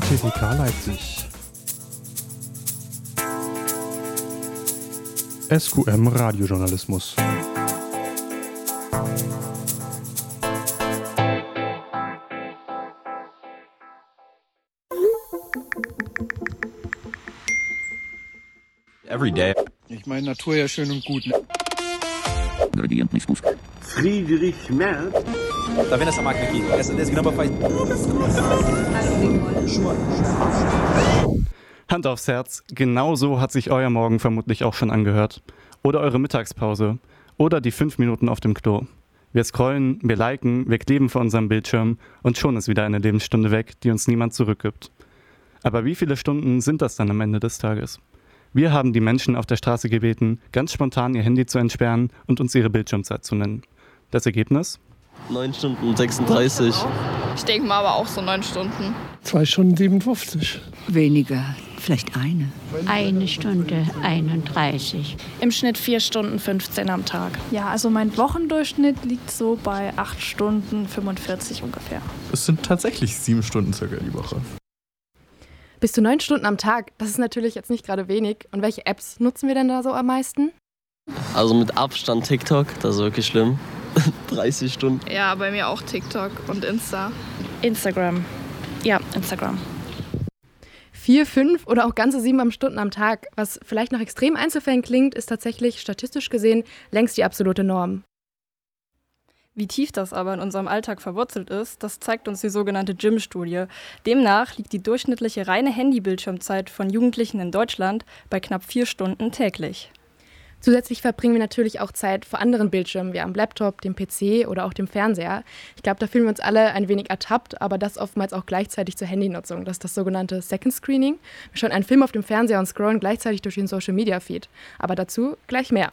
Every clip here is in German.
RTTK Leipzig. SQM Radiojournalismus. Every day. Ich meine, Natur ja schön und gut, ne? Friedrich Merz. Tá vendo essa máquina aqui? Essa desgrama faz... Hand aufs Herz, genau so hat sich euer Morgen vermutlich auch schon angehört. Oder eure Mittagspause. Oder die 5 Minuten auf dem Klo. Wir scrollen, wir liken, wir kleben vor unserem Bildschirm und schon ist wieder eine Lebensstunde weg, die uns niemand zurückgibt. Aber wie viele Stunden sind das dann am Ende des Tages? Wir haben die Menschen auf der Straße gebeten, ganz spontan ihr Handy zu entsperren und uns ihre Bildschirmzeit zu nennen. Das Ergebnis? 9 Stunden 36. Ich denke mal aber auch so 9 Stunden. 2 Stunden 57. Weniger, vielleicht eine. 1 Stunde 31. Im Schnitt 4 Stunden 15 am Tag. Ja, also mein Wochendurchschnitt liegt so bei 8 Stunden 45 ungefähr. Es sind tatsächlich 7 Stunden circa die Woche. Bis zu 9 Stunden am Tag, das ist natürlich jetzt nicht gerade wenig. Und welche Apps nutzen wir denn da so am meisten? Also mit Abstand TikTok, das ist wirklich schlimm. 30 Stunden. Ja, bei mir auch TikTok und Instagram. Ja, Instagram. 4, 5 oder auch ganze 7 Stunden am Tag. Was vielleicht nach extrem Einzelfällen klingt, ist tatsächlich statistisch gesehen längst die absolute Norm. Wie tief das aber in unserem Alltag verwurzelt ist, das zeigt uns die sogenannte Gym-Studie. Demnach liegt die durchschnittliche reine Handybildschirmzeit von Jugendlichen in Deutschland bei knapp 4 Stunden täglich. Zusätzlich verbringen wir natürlich auch Zeit vor anderen Bildschirmen, wie am Laptop, dem PC oder auch dem Fernseher. Ich glaube, da fühlen wir uns alle ein wenig ertappt, aber das oftmals auch gleichzeitig zur Handynutzung. Das ist das sogenannte Second Screening. Wir schauen einen Film auf dem Fernseher und scrollen gleichzeitig durch den Social-Media-Feed. Aber dazu gleich mehr.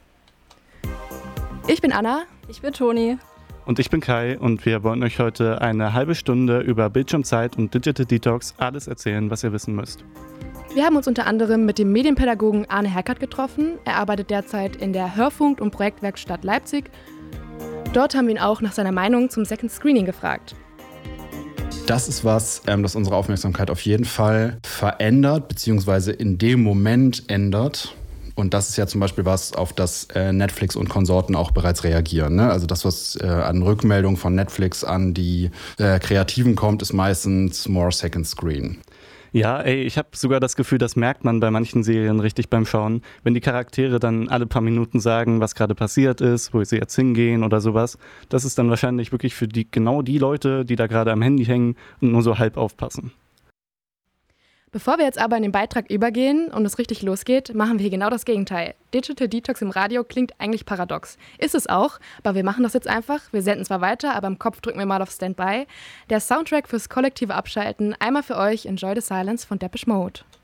Ich bin Anna. Ich bin Toni. Und ich bin Kai und wir wollen euch heute eine halbe Stunde über Bildschirmzeit und Digital Detox alles erzählen, was ihr wissen müsst. Wir haben uns unter anderem mit dem Medienpädagogen Arne Herkert getroffen. Er arbeitet derzeit in der Hörfunk- und Projektwerkstatt Leipzig. Dort haben wir ihn auch nach seiner Meinung zum Second Screening gefragt. Das ist was, das unsere Aufmerksamkeit auf jeden Fall verändert, beziehungsweise in dem Moment ändert. Und das ist ja zum Beispiel was, auf das Netflix und Konsorten auch bereits reagieren. Ne? Also das, was an Rückmeldungen von Netflix an die Kreativen kommt, ist meistens more second screen. Ja, ich habe sogar das Gefühl, das merkt man bei manchen Serien richtig beim Schauen, wenn die Charaktere dann alle paar Minuten sagen, was gerade passiert ist, wo sie jetzt hingehen oder sowas. Das ist dann wahrscheinlich wirklich für genau die Leute, die da gerade am Handy hängen und nur so halb aufpassen. Bevor wir jetzt aber in den Beitrag übergehen und es richtig losgeht, machen wir hier genau das Gegenteil. Digital Detox im Radio klingt eigentlich paradox. Ist es auch, aber wir machen das jetzt einfach. Wir senden zwar weiter, aber im Kopf drücken wir mal auf Standby. Der Soundtrack fürs kollektive Abschalten, einmal für euch Enjoy the Silence von Depeche Mode.